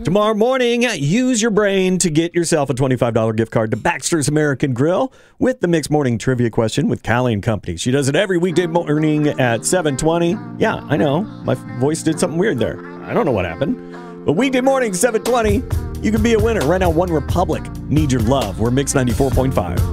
Tomorrow morning, use your brain to get yourself a $25 gift card to Baxter's American Grill with the Mixed Morning Trivia question with Callie and Company. She does it every weekday morning at 7:20. Yeah, I know. My voice did something weird there. I don't know what happened. But weekday morning, 7:20, you can be a winner. Right now, One Republic, Need Your Love. We're Mix 94.5.